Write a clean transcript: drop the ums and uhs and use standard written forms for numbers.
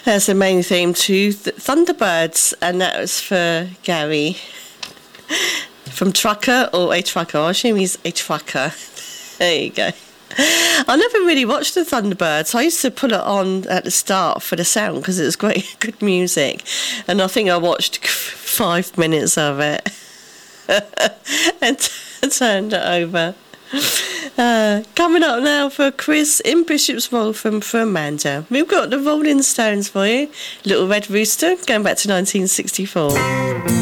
There's the main theme to Thunderbirds, and that was for Gary from Trucker, or a trucker. I assume he's a trucker. There you go. I never really watched the Thunderbirds. I used to put it on at the start for the sound because it was great, good music. And I think I watched 5 minutes of it and turned it over. Coming up now for Chris in Bishop's Waltham for Amanda. We've got the Rolling Stones for you. Little Red Rooster, going back to 1964.